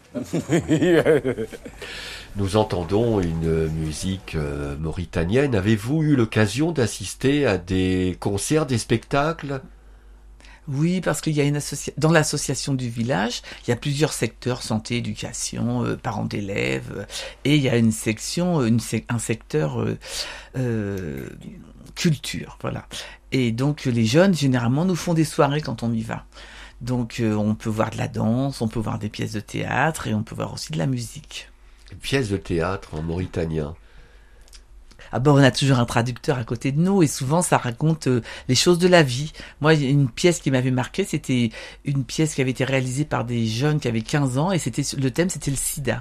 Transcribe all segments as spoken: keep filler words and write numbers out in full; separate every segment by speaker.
Speaker 1: Nous entendons une musique euh, mauritanienne. Avez-vous eu l'occasion d'assister à des concerts, des spectacles ?
Speaker 2: Oui, parce qu'il y a une associa... dans l'association du village, il y a plusieurs secteurs, santé, éducation, euh, parents d'élèves, euh, et il y a une section, une sec... un secteur euh, euh, culture, voilà. Et donc les jeunes, généralement, nous font des soirées quand on y va. Donc euh, on peut voir de la danse, on peut voir des pièces de théâtre, et on peut voir aussi de la musique.
Speaker 1: Une pièce de théâtre en mauritanien.
Speaker 2: Ah ben, on a toujours un traducteur à côté de nous et souvent ça raconte euh, les choses de la vie. Moi, il y a une pièce qui m'avait marqué, c'était une pièce qui avait été réalisée par des jeunes qui avaient quinze ans et c'était le thème, c'était le sida.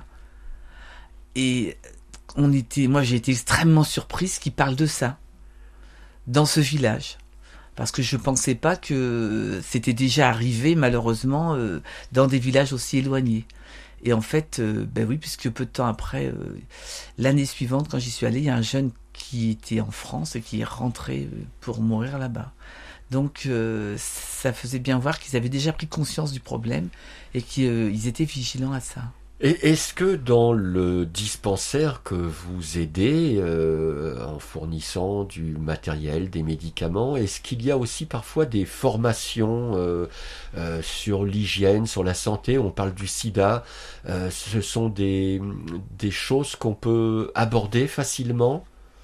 Speaker 2: Et on était, moi j'ai été extrêmement surprise qu'ils parlent de ça dans ce village. Parce que je pensais pas que c'était déjà arrivé malheureusement euh, dans des villages aussi éloignés. Et en fait, euh, ben oui, puisque peu de temps après, euh, l'année suivante, quand j'y suis allée, il y a un jeune qui était en France et qui est rentré pour mourir là-bas. Donc, euh, ça faisait bien voir qu'ils avaient déjà pris conscience du problème et qu'ils euh, étaient vigilants à ça.
Speaker 1: Et est-ce que dans le dispensaire que vous aidez euh, en fournissant du matériel, des médicaments, est-ce qu'il y a aussi parfois des formations euh, euh, sur l'hygiène, sur la santé ? On parle du sida, euh, ce sont des, des choses qu'on peut aborder facilement ?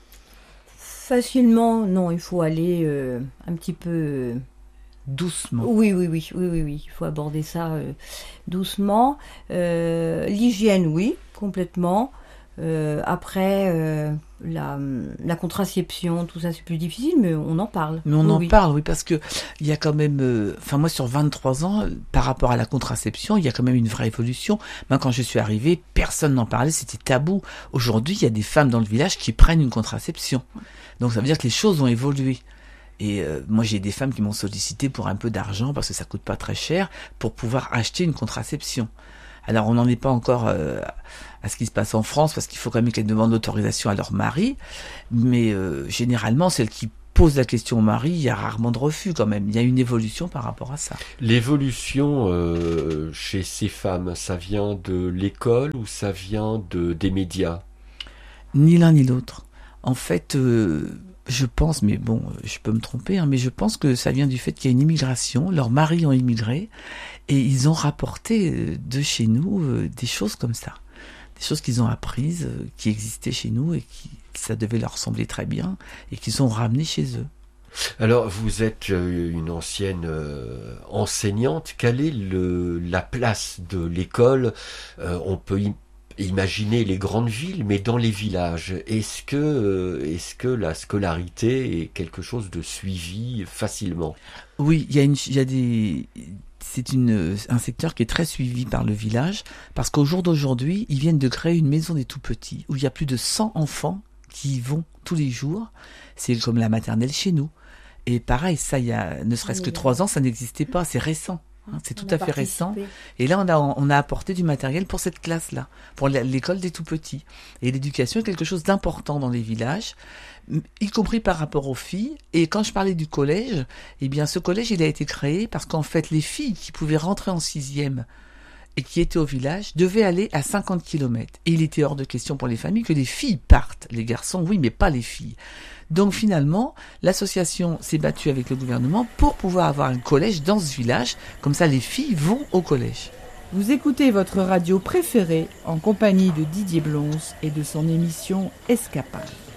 Speaker 3: Facilement, non, il faut aller euh, un petit peu... Euh...
Speaker 2: Doucement.
Speaker 3: Oui, oui, oui, oui, oui, oui. Il faut aborder ça euh, doucement. Euh, l'hygiène, oui, complètement. Euh, après, euh, la, la contraception, tout ça, c'est plus difficile, mais on en parle.
Speaker 2: Mais on
Speaker 3: oui,
Speaker 2: en
Speaker 3: oui.
Speaker 2: parle, oui, parce que il y a quand même, enfin euh, moi sur vingt-trois ans, par rapport à la contraception, il y a quand même une vraie évolution. Moi, quand je suis arrivée, personne n'en parlait, c'était tabou. Aujourd'hui, il y a des femmes dans le village qui prennent une contraception. Donc ça veut dire que les choses ont évolué. Et euh, moi, j'ai des femmes qui m'ont sollicité pour un peu d'argent, parce que ça coûte pas très cher, pour pouvoir acheter une contraception. Alors, on n'en est pas encore euh, à ce qui se passe en France, parce qu'il faut quand même qu'elles demandent l'autorisation à leur mari. Mais euh, généralement, celles qui posent la question au mari, il y a rarement de refus quand même. Il y a une évolution par rapport à ça.
Speaker 1: L'évolution euh, chez ces femmes, ça vient de l'école ou ça vient de, des médias ?
Speaker 2: Ni l'un ni l'autre. En fait... Euh, Je pense, mais bon, je peux me tromper, hein, mais je pense que ça vient du fait qu'il y a une immigration, leurs maris ont immigré, et ils ont rapporté de chez nous euh, des choses comme ça. Des choses qu'ils ont apprises, euh, qui existaient chez nous, et qui, ça devait leur sembler très bien, et qu'ils ont ramené chez eux.
Speaker 1: Alors, vous êtes une ancienne euh, enseignante. Quelle est le, la place de l'école ? euh, On peut y Imaginez les grandes villes, mais dans les villages, est-ce que, euh, est-ce que la scolarité est quelque chose de suivi facilement ?
Speaker 2: Oui, il y a une, il y a des, c'est une, un secteur qui est très suivi par le village, parce qu'au jour d'aujourd'hui, ils viennent de créer une maison des tout-petits, où il y a plus de cent enfants qui y vont tous les jours. C'est comme la maternelle chez nous. Et pareil, ça, il y a ne serait-ce que trois ans, ça n'existait pas, c'est récent. C'est tout à fait récent. Et là, on a, on a apporté du matériel pour cette classe-là, pour l'école des tout-petits. Et l'éducation est quelque chose d'important dans les villages, y compris par rapport aux filles. Et quand je parlais du collège, eh bien, ce collège, il a été créé parce qu'en fait, les filles qui pouvaient rentrer en sixième et qui étaient au village devaient aller à cinquante kilomètres. Et il était hors de question pour les familles que les filles partent. Les garçons, oui, mais pas les filles. Donc finalement, l'association s'est battue avec le gouvernement pour pouvoir avoir un collège dans ce village. Comme ça, les filles vont au collège.
Speaker 4: Vous écoutez votre radio préférée en compagnie de Didier Blons et de son émission Escapade.